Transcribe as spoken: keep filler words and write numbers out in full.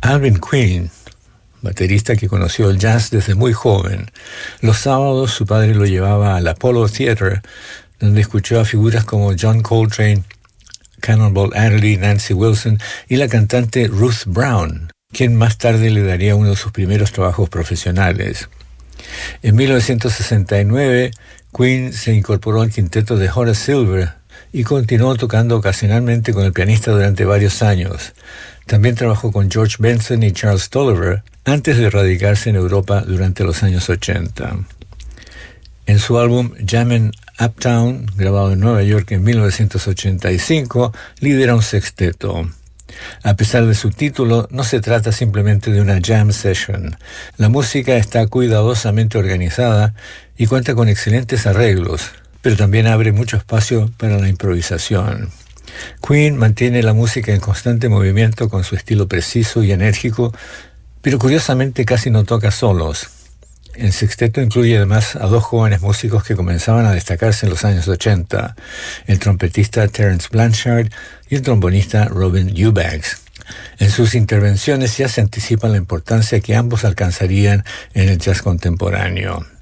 Alvin Queen, baterista que conoció el jazz desde muy joven. Los sábados su padre lo llevaba al Apollo Theater, donde escuchó a figuras como John Coltrane, Cannonball Adderley, Nancy Wilson y la cantante Ruth Brown, quien más tarde le daría uno de sus primeros trabajos profesionales. En mil novecientos sesenta y nueve, Queen se incorporó al quinteto de Horace Silver y continuó tocando ocasionalmente con el pianista durante varios años. También trabajó con George Benson y Charles Tolliver antes de radicarse en Europa durante los años ochenta. En su álbum Jammin' Uptown, grabado en Nueva York en mil novecientos ochenta y cinco, lidera un sexteto. A pesar de su título, no se trata simplemente de una jam session. La música está cuidadosamente organizada y cuenta con excelentes arreglos, pero también abre mucho espacio para la improvisación. Queen mantiene la música en constante movimiento con su estilo preciso y enérgico, pero curiosamente casi no toca solos. El sexteto incluye además a dos jóvenes músicos que comenzaban a destacarse en los años ochenta, el trompetista Terence Blanchard y el trombonista Robin Eubanks. En sus intervenciones ya se anticipa la importancia que ambos alcanzarían en el jazz contemporáneo.